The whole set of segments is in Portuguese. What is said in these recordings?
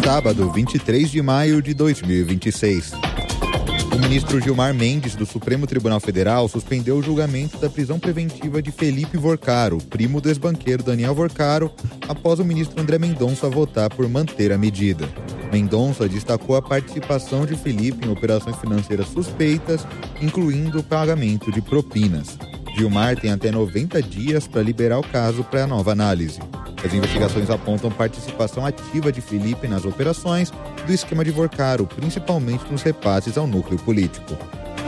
sábado, 23 de maio de 2026. O ministro Gilmar Mendes, do Supremo Tribunal Federal, suspendeu o julgamento da prisão preventiva de Felipe Vorcaro, primo do ex-banqueiro Daniel Vorcaro, após o ministro André Mendonça votar por manter a medida. Mendonça destacou a participação de Felipe em operações financeiras suspeitas, incluindo o pagamento de propinas. Gilmar tem até 90 dias para liberar o caso para a nova análise. As investigações apontam participação ativa de Felipe nas operações do esquema de Vorcaro, principalmente nos repasses ao núcleo político.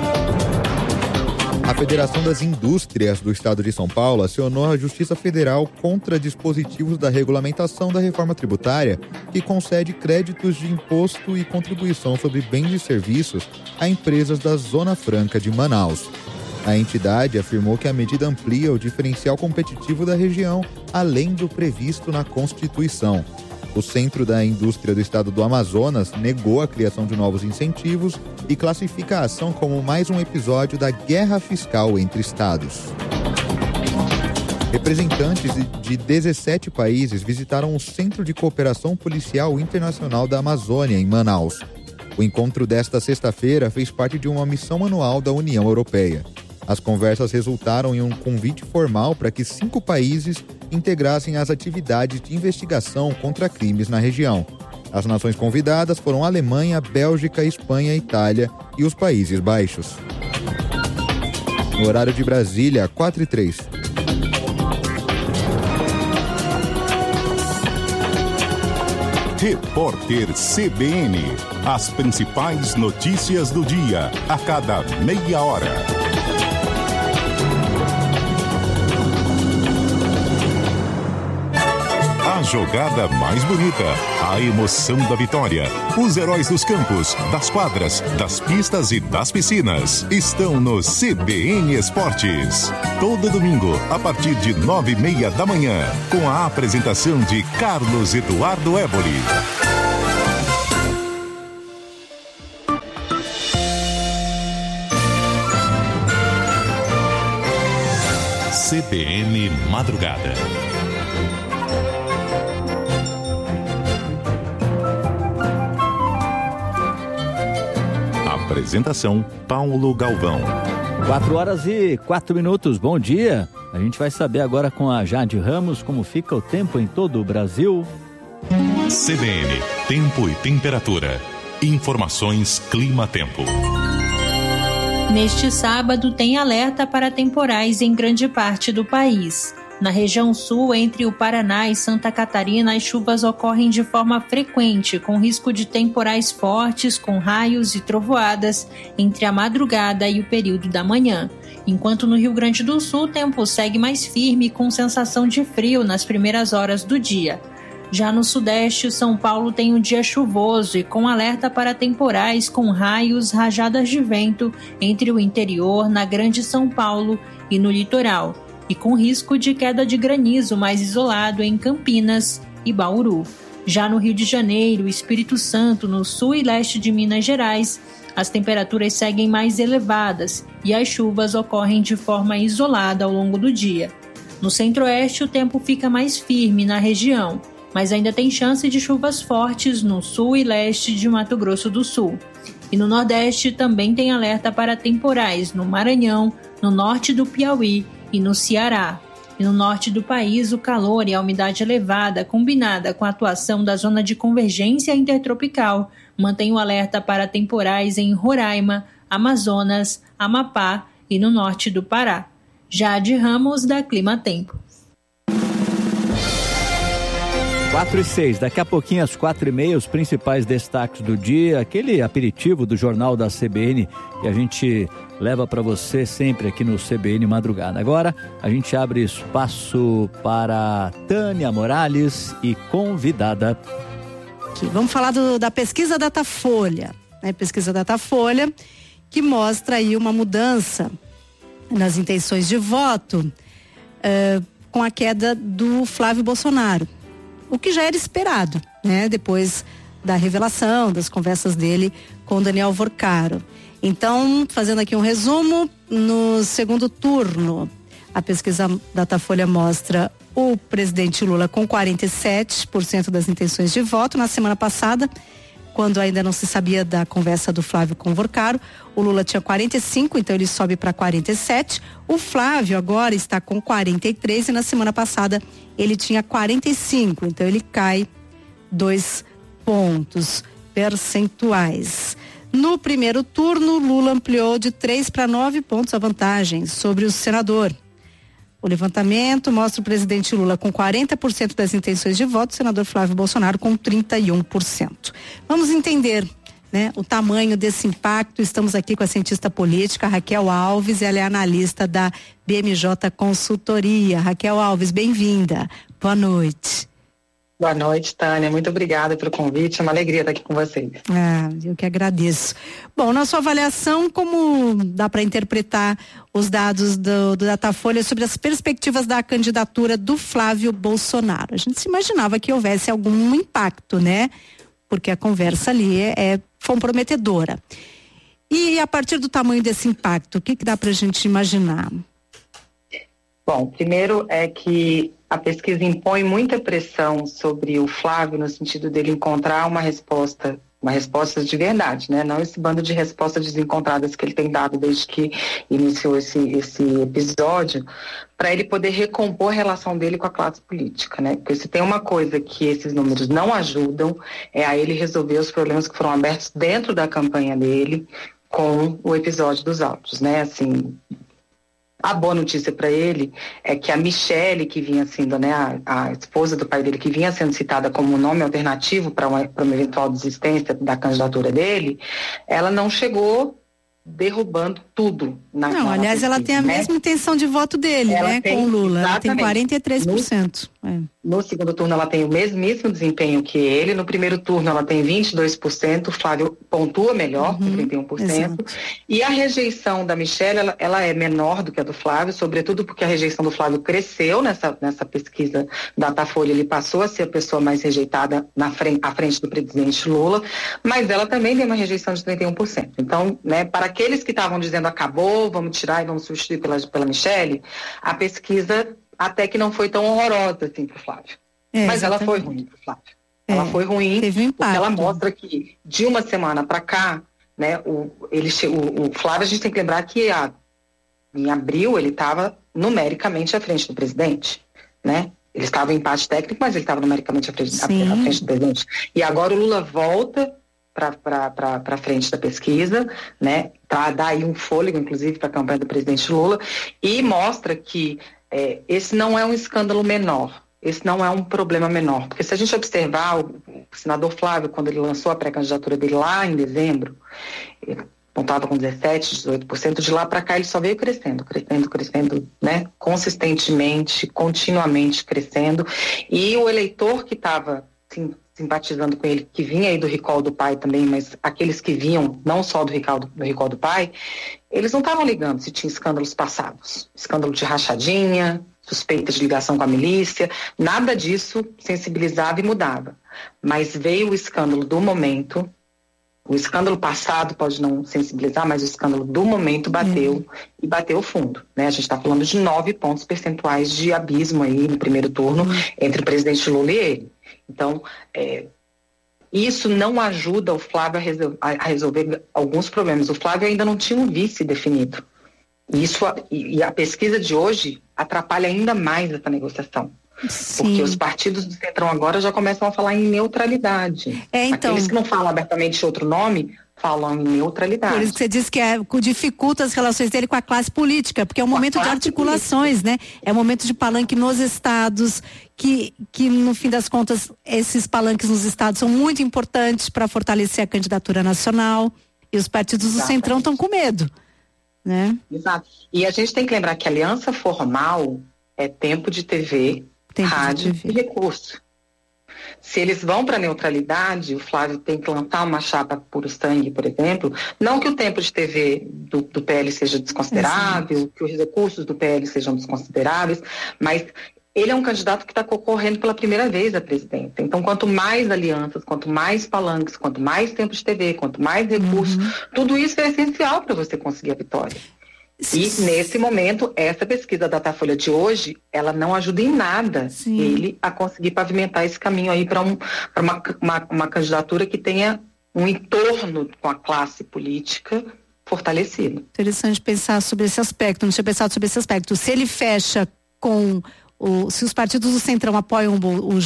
A Federação das Indústrias do Estado de São Paulo acionou a Justiça Federal contra dispositivos da regulamentação da reforma tributária que concede créditos de imposto e contribuição sobre bens e serviços a empresas da Zona Franca de Manaus. A entidade afirmou que a medida amplia o diferencial competitivo da região, além do previsto na Constituição. O Centro da Indústria do Estado do Amazonas negou a criação de novos incentivos e classifica a ação como mais um episódio da guerra fiscal entre estados. Representantes de 17 países visitaram o Centro de Cooperação Policial Internacional da Amazônia, em Manaus. O encontro desta sexta-feira fez parte de uma missão anual da União Europeia. As conversas resultaram em um convite formal para que 5 países integrassem as atividades de investigação contra crimes na região. As nações convidadas foram Alemanha, Bélgica, Espanha, Itália e os Países Baixos. No horário de Brasília, 4h03. Repórter CBN. As principais notícias do dia, a cada meia hora. A jogada mais bonita, a emoção da vitória, os heróis dos campos, das quadras, das pistas e das piscinas estão no CBN Esportes. Todo domingo, a partir de 9h30 da manhã, com a apresentação de Carlos Eduardo Éboli. CBN Madrugada. Apresentação Paulo Galvão. 4h04. Bom dia. A gente vai saber agora com a Jade Ramos como fica o tempo em todo o Brasil. CBN, tempo e temperatura. Informações Clima-Tempo. Neste sábado tem alerta para temporais em grande parte do país. Na região sul, entre o Paraná e Santa Catarina, as chuvas ocorrem de forma frequente, com risco de temporais fortes, com raios e trovoadas entre a madrugada e o período da manhã. Enquanto no Rio Grande do Sul, o tempo segue mais firme, com sensação de frio nas primeiras horas do dia. Já no Sudeste, São Paulo tem um dia chuvoso e com alerta para temporais com raios, rajadas de vento entre o interior, na Grande São Paulo e no litoral, e com risco de queda de granizo mais isolado em Campinas e Bauru. Já no Rio de Janeiro, Espírito Santo, no sul e leste de Minas Gerais, as temperaturas seguem mais elevadas e as chuvas ocorrem de forma isolada ao longo do dia. No Centro-Oeste, o tempo fica mais firme na região, mas ainda tem chance de chuvas fortes no sul e leste de Mato Grosso do Sul. E no Nordeste também tem alerta para temporais no Maranhão, no norte do Piauí e no Ceará. E no norte do país, o calor e a umidade elevada, combinada com a atuação da zona de convergência intertropical, mantém o alerta para temporais em Roraima, Amazonas, Amapá e no norte do Pará. Jade Ramos, da Clima Tempo. 4h06, daqui a pouquinho às 4h30, os principais destaques do dia, aquele aperitivo do Jornal da CBN que a gente leva para você sempre aqui no CBN Madrugada. Agora a gente abre espaço para Tânia Morales e convidada. Vamos falar da pesquisa Datafolha, né? Pesquisa Datafolha que mostra aí uma mudança nas intenções de voto com a queda do Flávio Bolsonaro. O que já era esperado, né? Depois da revelação, das conversas dele com Daniel Vorcaro. Então, fazendo aqui um resumo, no segundo turno, a pesquisa Datafolha mostra o presidente Lula com 47% das intenções de voto. Na semana passada, quando ainda não se sabia da conversa do Flávio com o Vorcaro, o Lula tinha 45, então ele sobe para 47. O Flávio agora está com 43 e na semana passada ele tinha 45, então ele cai 2 pontos percentuais. No primeiro turno, Lula ampliou de 3 para 9 pontos a vantagem sobre o senador. O levantamento mostra o presidente Lula com 40% das intenções de voto, o senador Flávio Bolsonaro com 31%. Vamos entender, né, o tamanho desse impacto. Estamos aqui com a cientista política Raquel Alves, ela é analista da BMJ Consultoria. Raquel Alves, bem-vinda. Boa noite. Boa noite, Tânia. Muito obrigada pelo convite. É uma alegria estar aqui com vocês. Eu que agradeço. Bom, na sua avaliação, como dá para interpretar os dados do Datafolha sobre as perspectivas da candidatura do Flávio Bolsonaro? A gente se imaginava que houvesse algum impacto, né? Porque a conversa ali é comprometedora. E a partir do tamanho desse impacto, o que dá para a gente imaginar? Bom, primeiro é que a pesquisa impõe muita pressão sobre o Flávio no sentido dele encontrar uma resposta de verdade, né? Não esse bando de respostas desencontradas que ele tem dado desde que iniciou esse episódio, para ele poder recompor a relação dele com a classe política, né? Porque se tem uma coisa que esses números não ajudam, é a ele resolver os problemas que foram abertos dentro da campanha dele com o episódio dos autos, né? Assim, a boa notícia para ele é que a Michele, que vinha sendo, né, a esposa do pai dele, que vinha sendo citada como nome alternativo para uma eventual desistência da candidatura dele, ela não chegou derrubando tudo. Aliás, ela tem a mesma intenção de voto dele, né, com o Lula. Ela tem 43%. No segundo turno ela tem o mesmíssimo desempenho que ele, no primeiro turno ela tem 22%, o Flávio pontua melhor, com 31%, exato. E a rejeição da Michele, ela é menor do que a do Flávio, sobretudo porque a rejeição do Flávio cresceu nessa pesquisa da Datafolha, ele passou a ser a pessoa mais rejeitada à frente do presidente Lula, mas ela também tem uma rejeição de 31%. Então, né, para aqueles que estavam dizendo acabou, vamos tirar e vamos substituir pela Michele, a pesquisa até que não foi tão horrorosa assim pro Flávio. Mas ela foi ruim pro Flávio. Ela foi ruim porque ela mostra que de uma semana para cá, né, o Flávio, a gente tem que lembrar que em abril ele estava numericamente à frente do presidente, né? Ele estava em empate técnico, mas ele estava numericamente à frente do presidente. E agora o Lula volta para frente da pesquisa, né? Dá aí um fôlego, inclusive, para a campanha do presidente Lula, e mostra que esse não é um escândalo menor, esse não é um problema menor, porque se a gente observar o senador Flávio, quando ele lançou a pré-candidatura dele lá em dezembro, ele contava com 17%, 18%, de lá para cá ele só veio crescendo, né? Consistentemente, continuamente crescendo, e o eleitor que estava simpatizando com ele, que vinha aí do recall do pai também, mas aqueles que vinham não só do recall do pai, eles não estavam ligando se tinha escândalos passados, escândalo de rachadinha, suspeita de ligação com a milícia, nada disso sensibilizava e mudava. Mas veio o escândalo do momento, o escândalo passado pode não sensibilizar, mas o escândalo do momento bateu e bateu fundo, né? A gente está falando de 9 pontos percentuais de abismo aí no primeiro turno entre o presidente Lula e ele. Então, isso não ajuda o Flávio a resolver alguns problemas. O Flávio ainda não tinha um vice definido. E a pesquisa de hoje atrapalha ainda mais essa negociação. Sim. Porque os partidos do Centrão agora já começam a falar em neutralidade. Então, aqueles que não falam abertamente outro nome, falam em neutralidade. Por isso que você disse que dificulta as relações dele com a classe política, porque é um momento de articulações, né? É um momento de palanque nos estados, que no fim das contas, esses palanques nos estados são muito importantes para fortalecer a candidatura nacional, e os partidos do Centrão estão com medo, né? Exato. E a gente tem que lembrar que a aliança formal é tempo de TV, rádio e recurso. Se eles vão para a neutralidade, o Flávio tem que lançar uma chapa puro sangue, por exemplo, não que o tempo de TV do PL seja desconsiderável, que os recursos do PL sejam desconsideráveis, mas ele é um candidato que está concorrendo pela primeira vez à presidência. Então, quanto mais alianças, quanto mais palanques, quanto mais tempo de TV, quanto mais recursos, tudo isso é essencial para você conseguir a vitória. E nesse momento, essa pesquisa da Datafolha de hoje, ela não ajuda em nada ele a conseguir pavimentar esse caminho aí para uma candidatura que tenha um entorno com a classe política fortalecido. Interessante pensar sobre esse aspecto, não tinha pensado sobre esse aspecto. Se ele fecha com se os partidos do Centrão apoiam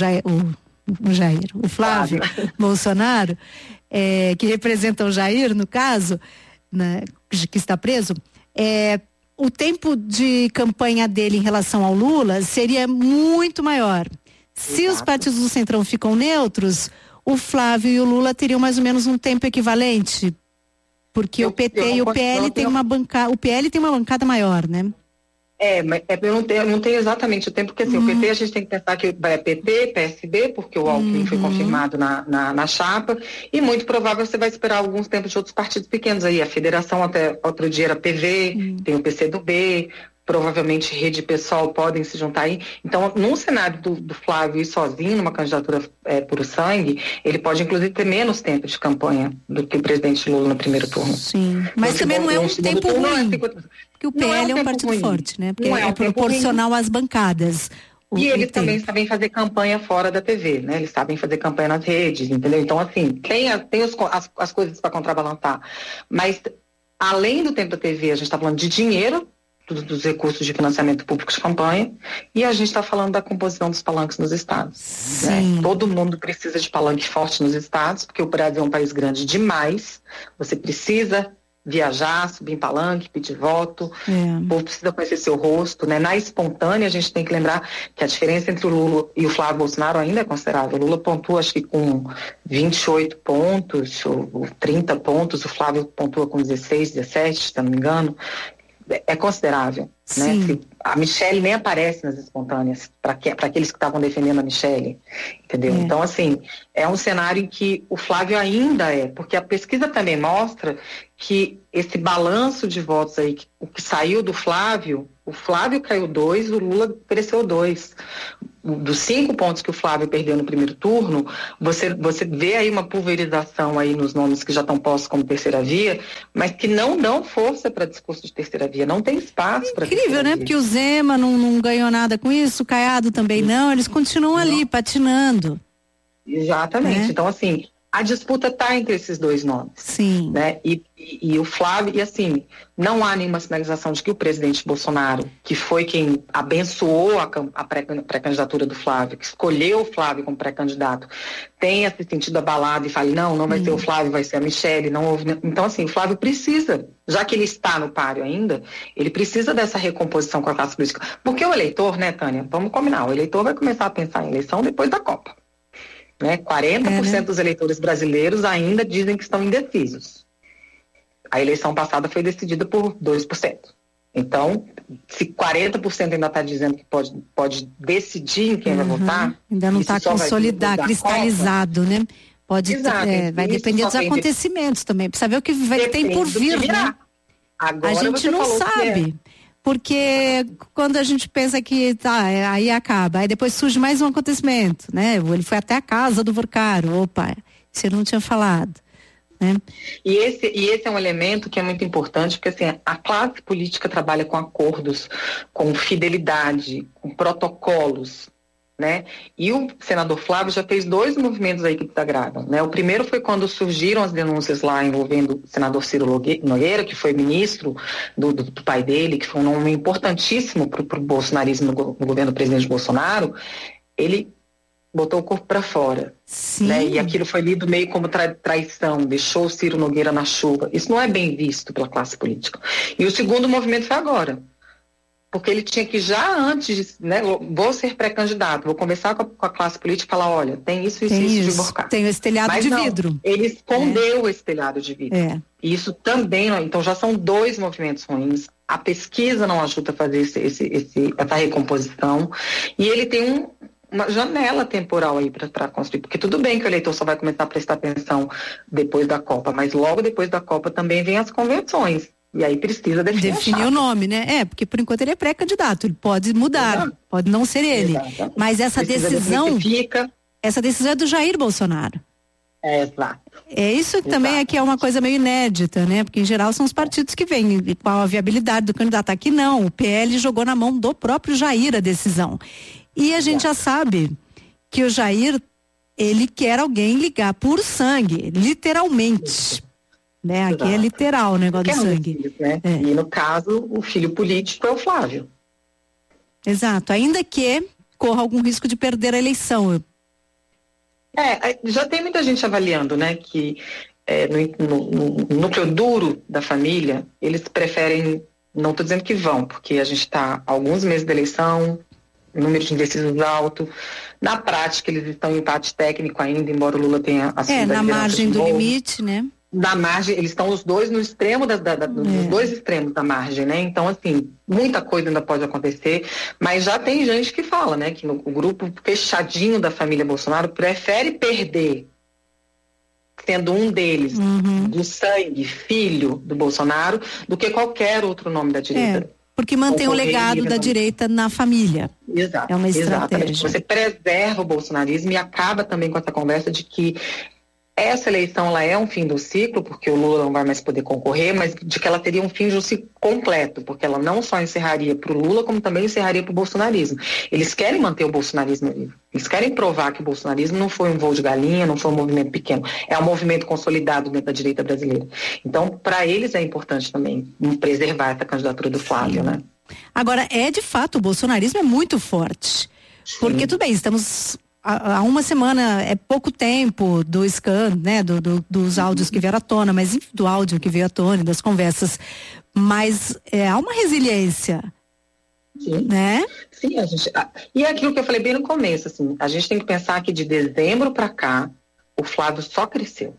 o Flávio Bolsonaro, que representa o Jair, no caso, né, que está preso, o tempo de campanha dele em relação ao Lula seria muito maior. Se os partidos do Centrão ficam neutros, o Flávio e o Lula teriam mais ou menos um tempo equivalente, porque o PT e o PL tem uma bancada, o PL tem uma bancada maior, né? Eu não tenho exatamente o tempo, porque assim, o PT a gente tem que pensar que é PT, PSB, porque o Alckmin foi confirmado na chapa, e muito provável você vai esperar alguns tempos de outros partidos pequenos aí. A federação até outro dia era PV, tem o PCdoB, provavelmente Rede PSOL podem se juntar aí. Então, num cenário do Flávio ir sozinho, numa candidatura puro sangue, ele pode inclusive ter menos tempo de campanha do que o presidente Lula no primeiro turno. Sim, mas também não é um tempo ruim, porque o PL é um partido forte, né? Porque é proporcional às bancadas. E eles também sabem fazer campanha fora da TV, né? Eles sabem fazer campanha nas redes, entendeu? Então, assim, tem as coisas para contrabalançar. Mas, além do tempo da TV, a gente está falando de dinheiro, dos recursos de financiamento público de campanha, e a gente está falando da composição dos palanques nos estados. Né? Todo mundo precisa de palanque forte nos estados, porque o Brasil é um país grande demais, você precisa viajar, subir em palanque, pedir voto, o povo precisa conhecer seu rosto, né? Na espontânea, a gente tem que lembrar que a diferença entre o Lula e o Flávio Bolsonaro ainda é considerável. O Lula pontua, acho que com 28 pontos, ou 30 pontos, o Flávio pontua com 16, 17, se não me engano. É considerável, né? A Michelle nem aparece nas espontâneas para aqueles que estavam defendendo a Michelle, entendeu? Então, assim, é um cenário em que o Flávio ainda porque a pesquisa também mostra que esse balanço de votos aí, o que saiu do Flávio, o Flávio caiu 2, o Lula cresceu 2. Dos 5 pontos que o Flávio perdeu no primeiro turno, você vê aí uma pulverização aí nos nomes que já estão postos como terceira via, mas que não dão força para discurso de terceira via, não tem espaço para incrível, né? Porque o Zema não ganhou nada com isso, o Caiado também não, eles continuam ali patinando. Exatamente, então assim, a disputa está entre esses dois nomes. Sim. Né? E o Flávio, e assim, não há nenhuma sinalização de que o presidente Bolsonaro, que foi quem abençoou a pré-candidatura do Flávio, que escolheu o Flávio como pré-candidato, tenha se sentido abalado e fale, não vai ser o Flávio, vai ser a Michelle, não houve... Então, assim, o Flávio precisa, já que ele está no páreo ainda, ele precisa dessa recomposição com a classe política. Porque o eleitor, né, Tânia, vamos combinar, o eleitor vai começar a pensar em eleição depois da Copa. Né? 40% dos eleitores brasileiros ainda dizem que estão indecisos. A eleição passada foi decidida por 2%. Então, se 40% ainda está dizendo que pode decidir em quem vai votar... Ainda não está consolidado, cristalizado, né? Vai depender dos acontecimentos também. Precisa ver o que tem por vir, né? Agora a gente não sabe. Porque quando a gente pensa que aí acaba, aí depois surge mais um acontecimento, né? Ele foi até a casa do Vorcaro, opa, você não tinha falado, né? E esse é um elemento que é muito importante, porque assim, a classe política trabalha com acordos, com fidelidade, com protocolos, né? E o senador Flávio já fez 2 movimentos aí que desagradam, né? O primeiro foi quando surgiram as denúncias lá envolvendo o senador Ciro Nogueira, que foi ministro do pai dele, que foi um nome importantíssimo para o bolsonarismo no governo do presidente Bolsonaro. Ele botou o corpo para fora, né? E aquilo foi lido meio como traição, deixou o Ciro Nogueira na chuva. Isso não é bem visto pela classe política. E o segundo movimento foi agora. Porque ele tinha que já antes, né, vou ser pré-candidato, vou conversar com a classe política e falar, olha, tem isso de Vorcaro. Tem esse telhado de vidro. Ele escondeu esse telhado de vidro. E isso também, então já são 2 movimentos ruins. A pesquisa não ajuda a fazer essa recomposição. E ele tem uma janela temporal aí para construir, porque tudo bem que o eleitor só vai começar a prestar atenção depois da Copa, mas logo depois da Copa também vem as convenções. E aí precisa definir o nome, né? Porque por enquanto ele é pré-candidato, ele pode mudar, pode não ser ele. Mas essa decisão é do Jair Bolsonaro. Exato. É isso que também aqui é uma coisa meio inédita, né? Porque em geral são os partidos que vêm com a viabilidade do candidato. Aqui não, o PL jogou na mão do próprio Jair a decisão. E a gente já sabe que o Jair, ele quer alguém ligar por sangue, literalmente. Né? Aqui é literal o negócio do sangue. Filhos, né? E no caso, o filho político é o Flávio. Exato, ainda que corra algum risco de perder a eleição. Já tem muita gente avaliando, né, que no núcleo duro da família, eles preferem, não estou dizendo que vão, porque a gente está há alguns meses da eleição, número de indecisos alto, na prática eles estão em empate técnico ainda, embora o Lula tenha assumido na margem do limite, né? Na margem, eles estão os dois no extremo dos dois extremos da margem, né? Então, assim, muita coisa ainda pode acontecer, mas já tem gente que fala, né, que o grupo fechadinho da família Bolsonaro prefere perder, sendo um deles do sangue, filho do Bolsonaro, do que qualquer outro nome da direita. Porque mantém o legado da direita na família. Exato. É uma Exatamente. estratégia. Você preserva o bolsonarismo e acaba também com essa conversa de que essa eleição ela é um fim do ciclo, porque o Lula não vai mais poder concorrer, mas de que ela teria um fim de um ciclo completo, porque ela não só encerraria para o Lula, como também encerraria para o bolsonarismo. Eles querem manter o bolsonarismo vivo. Eles querem provar que o bolsonarismo não foi um voo de galinha, não foi um movimento pequeno. É um movimento consolidado dentro da direita brasileira. Então, para eles é importante também preservar essa candidatura do Flávio, né? Agora, de fato, o bolsonarismo é muito forte. Porque, tudo bem, estamos... Há uma semana, é pouco tempo do escândalo, né, dos áudios que vieram à tona, mas do áudio que veio à tona, das conversas, mas há uma resiliência, né? Sim, e é aquilo que eu falei bem no começo, assim, a gente tem que pensar que de dezembro para cá, o Flávio só cresceu.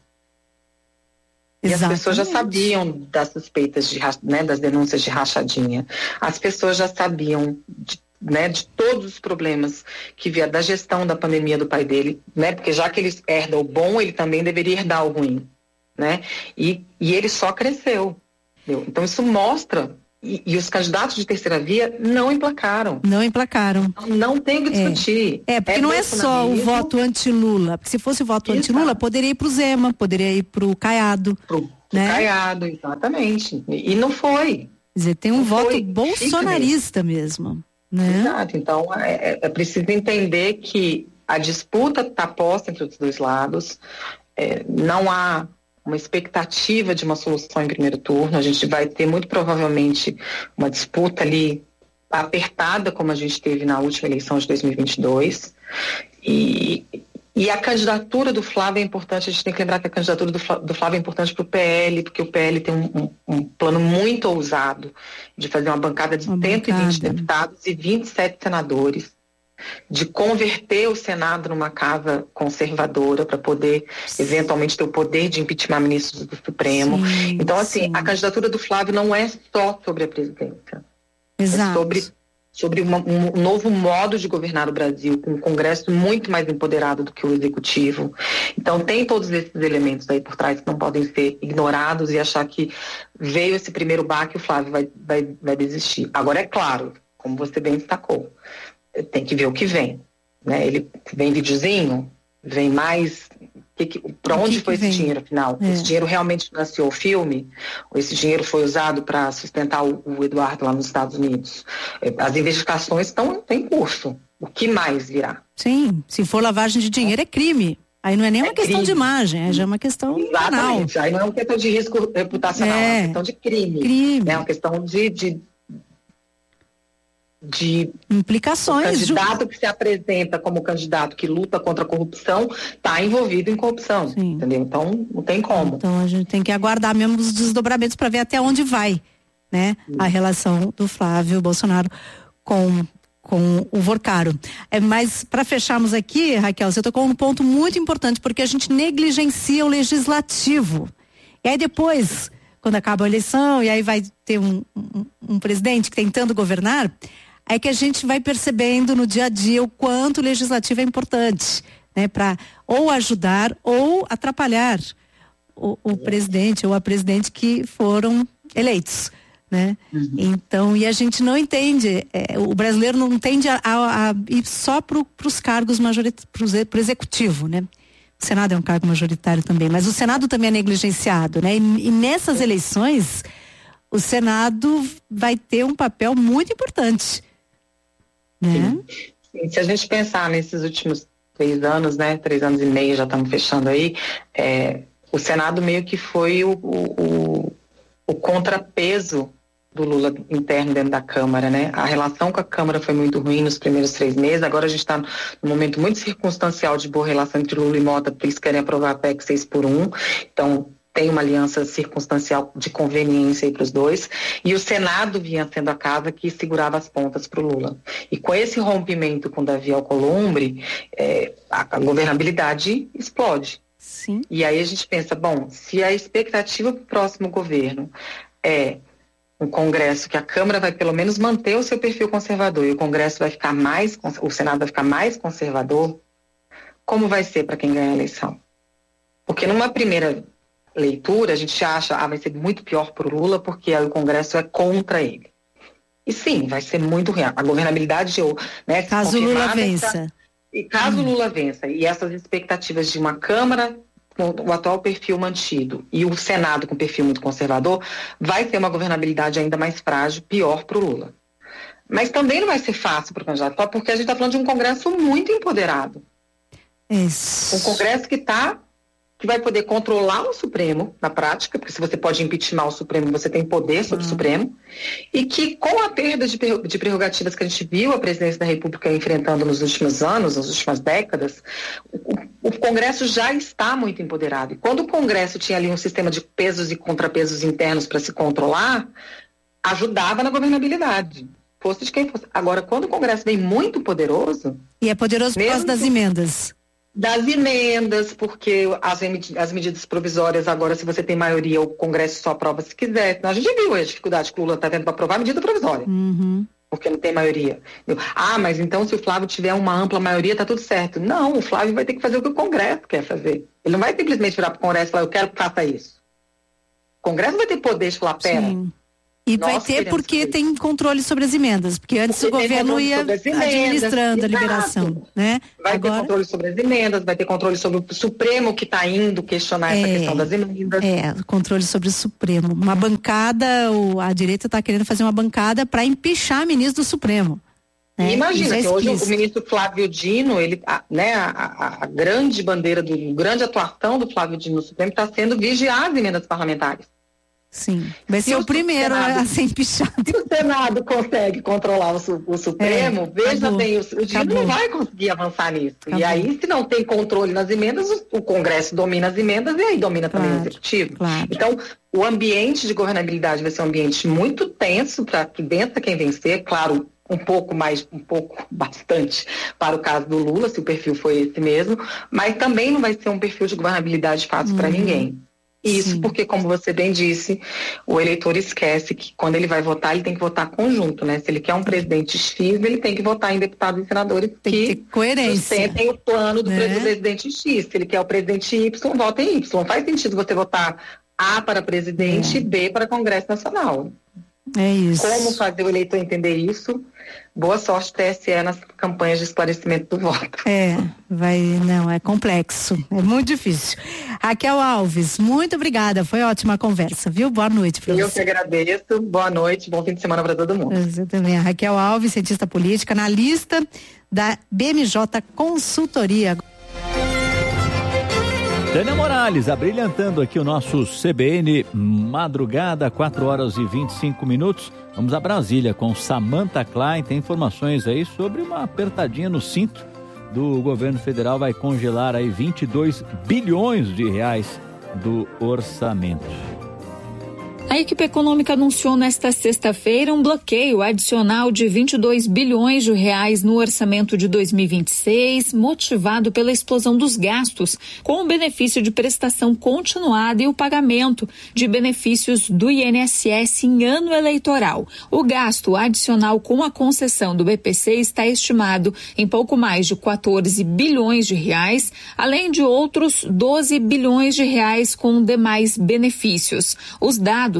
E as pessoas já sabiam das suspeitas, das denúncias de rachadinha, as pessoas já sabiam de todos os problemas que vieram da gestão da pandemia do pai dele, né? Porque já que ele herda o bom, ele também deveria herdar o ruim, né? E ele só cresceu. Entendeu? Então isso mostra, e os candidatos de terceira via não emplacaram. Não tem o que discutir. Porque não é só o voto anti-Lula, porque se fosse o voto anti-Lula, poderia ir pro Zema, poderia ir pro Caiado. Né? Caiado, exatamente. E não foi. Quer dizer, tem um voto bolsonarista mesmo. Né? Exato, então é preciso entender que a disputa está posta entre os dois lados, não há uma expectativa de uma solução em primeiro turno, a gente vai ter muito provavelmente uma disputa ali apertada, como a gente teve na última eleição de 2022, e a candidatura do Flávio é importante, a gente tem que lembrar que a candidatura do Flávio é importante para o PL, porque o PL tem um plano muito ousado de fazer uma bancada de 120 deputados e 27 senadores, de converter o Senado numa casa conservadora para poder, eventualmente, ter o poder de impeachment ministros do Supremo. Então, assim, a candidatura do Flávio não é só sobre a presidência. Exato. É sobre um novo modo de governar o Brasil, com um Congresso muito mais empoderado do que o Executivo. Então tem todos esses elementos aí por trás que não podem ser ignorados e achar que veio esse primeiro baque e o Flávio vai desistir. Agora é claro, como você bem destacou, tem que ver o que vem, né? Ele vem videozinho, vem mais... Para onde foi esse dinheiro, afinal? Esse dinheiro realmente financiou o filme? Ou esse dinheiro foi usado para sustentar o Eduardo lá nos Estados Unidos? As investigações estão em curso. O que mais virá? Sim, se for lavagem de dinheiro é crime. Aí não é nem uma questão crime. De imagem, já é uma questão penal. Aí não é uma questão de risco reputacional, é uma questão de crime. É uma questão de implicações. O candidato que se apresenta como candidato que luta contra a corrupção está envolvido em corrupção, entendeu? Então não tem como. Então a gente tem que aguardar mesmo os desdobramentos para ver até onde vai, né, a relação do Flávio Bolsonaro com o Vorcaro. Mas para fecharmos aqui, Raquel, você tocou um ponto muito importante, porque a gente negligencia o legislativo. E aí depois, quando acaba a eleição, e aí vai ter um presidente tentando governar, é que a gente vai percebendo no dia a dia o quanto o legislativo é importante, né, para ou ajudar ou atrapalhar o presidente ou a presidente que foram eleitos, né? Então, e a gente não entende, o brasileiro não tende a ir só para os cargos majoritários, para o executivo, né? O Senado é um cargo majoritário também, mas o Senado também é negligenciado, né? E nessas eleições, o Senado vai ter um papel muito importante, né? Sim. Se a gente pensar nesses últimos 3 anos, né? 3 anos e meio, já estamos fechando aí, o Senado meio que foi o contrapeso do Lula interno dentro da Câmara, né? A relação com a Câmara foi muito ruim nos primeiros 3 meses, agora a gente está num momento muito circunstancial de boa relação entre Lula e Mota, porque eles querem aprovar a PEC 6x1, então tem uma aliança circunstancial de conveniência para os dois, e o Senado vinha sendo a casa que segurava as pontas para o Lula. E com esse rompimento com Davi Alcolumbre, a governabilidade explode. Sim. E aí a gente pensa, bom, se a expectativa para o próximo governo é um Congresso que a Câmara vai pelo menos manter o seu perfil conservador e o Congresso vai ficar o Senado vai ficar mais conservador, como vai ser para quem ganhar a eleição? Porque numa primeira leitura a gente acha, vai ser muito pior para o Lula porque aí o Congresso é contra ele. E sim, vai ser muito ruim. A governabilidade, né, caso Lula vença. E caso Lula vença, e essas expectativas de uma Câmara com o atual perfil mantido e o Senado com perfil muito conservador, vai ter uma governabilidade ainda mais frágil, pior para o Lula. Mas também não vai ser fácil para o candidato, porque a gente está falando de um Congresso muito empoderado. Isso. Um Congresso que vai poder controlar o Supremo na prática, porque se você pode impeachment o Supremo, você tem poder sobre o Supremo, e que com a perda de prerrogativas que a gente viu a presidência da República enfrentando nos últimos anos, nas últimas décadas, o Congresso já está muito empoderado. E quando o Congresso tinha ali um sistema de pesos e contrapesos internos para se controlar, ajudava na governabilidade. Fosse de quem fosse. Agora, quando o Congresso vem muito poderoso... E é poderoso por causa das emendas. Das emendas, porque as medidas provisórias, agora, se você tem maioria, o Congresso só aprova se quiser. A gente viu a dificuldade que o Lula está tendo para aprovar a medida provisória. Porque não tem maioria. Mas então se o Flávio tiver uma ampla maioria, tá tudo certo. Não, o Flávio vai ter que fazer o que o Congresso quer fazer. Ele não vai simplesmente virar para o Congresso e falar, eu quero que faça isso. O Congresso vai ter poder de falar, pera. Sim. E vai ter porque tem controle sobre as emendas, porque antes o governo ia administrando a liberação, né? Vai ter controle sobre as emendas, vai ter controle sobre o Supremo que está indo questionar essa questão das emendas. Controle sobre o Supremo. Uma bancada, a direita está querendo fazer uma bancada para empichar ministro do Supremo. Né? Imagina que hoje o ministro Flávio Dino, a grande bandeira, grande atuação do Flávio Dino no Supremo está sendo vigiar as emendas parlamentares. Sim, vai ser o primeiro a ser empichado. Se o Senado consegue controlar o Supremo, veja bem, o Dino não vai conseguir avançar nisso. E aí, se não tem controle nas emendas, o Congresso domina as emendas e aí domina também o Executivo. Então, o ambiente de governabilidade vai ser um ambiente muito tenso para que vença quem vencer, claro, bastante para o caso do Lula, se o perfil foi esse mesmo, mas também não vai ser um perfil de governabilidade fácil para ninguém. Isso porque, como você bem disse, o eleitor esquece que quando ele vai votar, ele tem que votar conjunto, né? Se ele quer um presidente X, ele tem que votar em deputados e senadores que sustentem o plano do presidente X. Se ele quer o presidente Y, vota em Y. Não faz sentido você votar A para presidente e B para Congresso Nacional. É isso. Como fazer o eleitor entender isso? Boa sorte, TSE, nas campanhas de esclarecimento do voto. É complexo, é muito difícil. Raquel Alves, muito obrigada, foi ótima a conversa, viu? Boa noite para você. Eu que agradeço, boa noite, bom fim de semana para todo mundo. Você também, a Raquel Alves, cientista política, analista da BMJ Consultoria. Tânia Morales, abrilhantando aqui o nosso CBN Madrugada, 4h25. Vamos a Brasília com Samantha Klein. Tem informações aí sobre uma apertadinha no cinto do governo federal. Vai congelar aí 22 bilhões de reais do orçamento. A equipe econômica anunciou nesta sexta-feira um bloqueio adicional de 22 bilhões de reais no orçamento de 2026, motivado pela explosão dos gastos, com o benefício de prestação continuada e o pagamento de benefícios do INSS em ano eleitoral. O gasto adicional com a concessão do BPC está estimado em pouco mais de 14 bilhões de reais, além de outros 12 bilhões de reais com demais benefícios. Os dados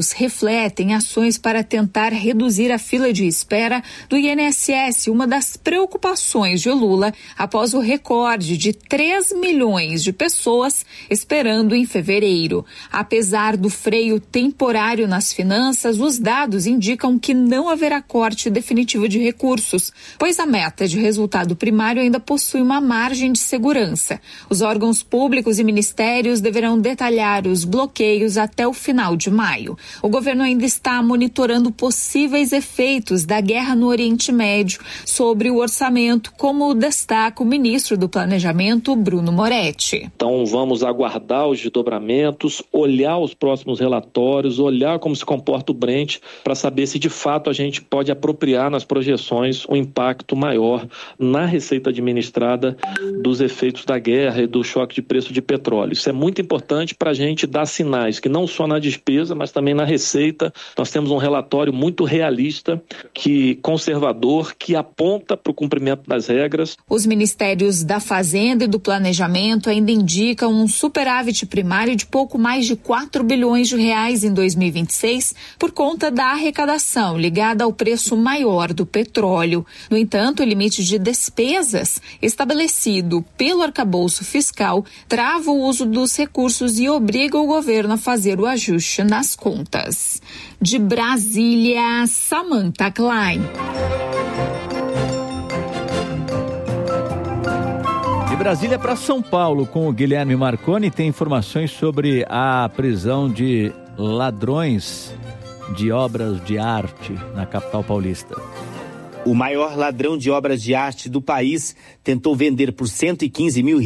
dados refletem ações para tentar reduzir a fila de espera do INSS, uma das preocupações de Lula após o recorde de 3 milhões de pessoas esperando em fevereiro. Apesar do freio temporário nas finanças, os dados indicam que não haverá corte definitivo de recursos, pois a meta de resultado primário ainda possui uma margem de segurança. Os órgãos públicos e ministérios deverão detalhar os bloqueios até o final de maio. O governo ainda está monitorando possíveis efeitos da guerra no Oriente Médio sobre o orçamento, como destaca o ministro do Planejamento, Bruno Moretti. Então vamos aguardar os desdobramentos, olhar os próximos relatórios, olhar como se comporta o Brent para saber se de fato a gente pode apropriar nas projeções um impacto maior na receita administrada dos efeitos da guerra e do choque de preço de petróleo. Isso é muito importante para a gente dar sinais que não só na despesa, mas também na receita. Nós temos um relatório muito realista, conservador, que aponta para o cumprimento das regras. Os ministérios da Fazenda e do Planejamento ainda indicam um superávit primário de pouco mais de 4 bilhões de reais em 2026 por conta da arrecadação ligada ao preço maior do petróleo. No entanto, o limite de despesas estabelecido pelo arcabouço fiscal trava o uso dos recursos e obriga o governo a fazer o ajuste nas contas. De Brasília, Samantha Klein. De Brasília para São Paulo, com o Guilherme Marconi, tem informações sobre a prisão de ladrões de obras de arte na capital paulista. O maior ladrão de obras de arte do país tentou vender por R$115 mil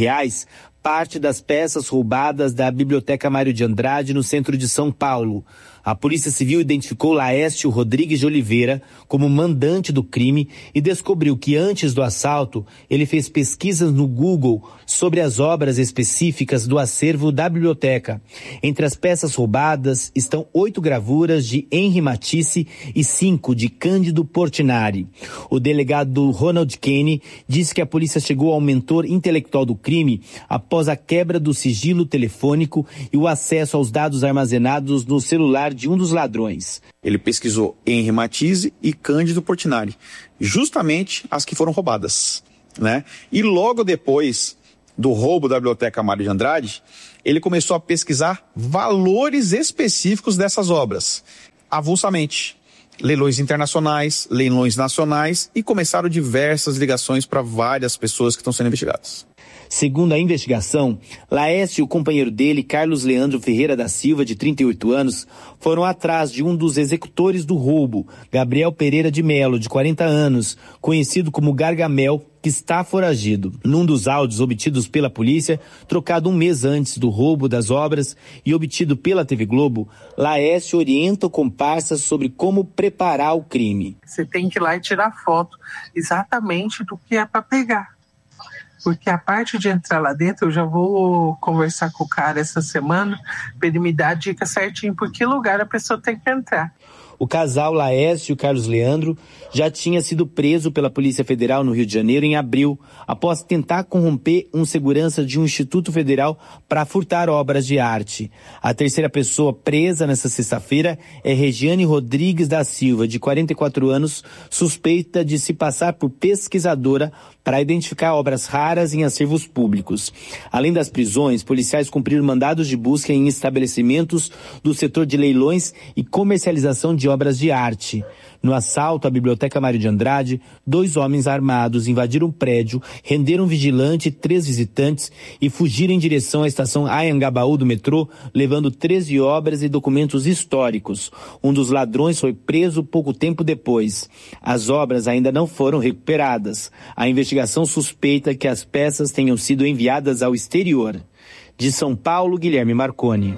parte das peças roubadas da Biblioteca Mário de Andrade, no centro de São Paulo. A Polícia Civil identificou Laércio Rodrigues de Oliveira como mandante do crime e descobriu que antes do assalto ele fez pesquisas no Google sobre as obras específicas do acervo da biblioteca. Entre as peças roubadas estão 8 gravuras de Henri Matisse e 5 de Cândido Portinari. O delegado Ronald Kenny disse que a polícia chegou ao mentor intelectual do crime após a quebra do sigilo telefônico e o acesso aos dados armazenados no celular de um dos ladrões. Ele pesquisou Henri Matisse e Cândido Portinari, justamente as que foram roubadas, né? E logo depois do roubo da Biblioteca Mário de Andrade, ele começou a pesquisar valores específicos dessas obras, avulsamente. Leilões internacionais, leilões nacionais, e começaram diversas ligações para várias pessoas que estão sendo investigadas. Segundo a investigação, Laércio e o companheiro dele, Carlos Leandro Ferreira da Silva, de 38 anos, foram atrás de um dos executores do roubo, Gabriel Pereira de Melo, de 40 anos, conhecido como Gargamel, que está foragido. Num dos áudios obtidos pela polícia, trocado um mês antes do roubo das obras e obtido pela TV Globo, Laércio orienta o comparsa sobre como preparar o crime. Você tem que ir lá e tirar foto exatamente do que é para pegar. Porque a parte de entrar lá dentro, eu já vou conversar com o cara essa semana para ele me dar a dica certinho por que lugar a pessoa tem que entrar. O casal Laércio e o Carlos Leandro já tinha sido preso pela Polícia Federal no Rio de Janeiro em abril, após tentar corromper um segurança de um instituto federal para furtar obras de arte. A terceira pessoa presa nesta sexta-feira é Regiane Rodrigues da Silva, de 44 anos, suspeita de se passar por pesquisadora para identificar obras raras em acervos públicos. Além das prisões, policiais cumpriram mandados de busca em estabelecimentos do setor de leilões e comercialização de obras de arte. No assalto à Biblioteca Mário de Andrade, 2 homens armados invadiram o prédio, renderam um vigilante e 3 visitantes e fugiram em direção à estação Anhangabaú do metrô, levando 13 obras e documentos históricos. Um dos ladrões foi preso pouco tempo depois. As obras ainda não foram recuperadas. A investigação suspeita que as peças tenham sido enviadas ao exterior. De São Paulo, Guilherme Marconi.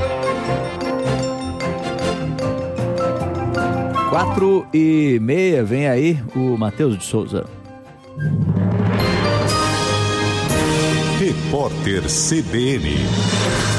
4h30, vem aí o Matheus de Souza. Repórter CBN.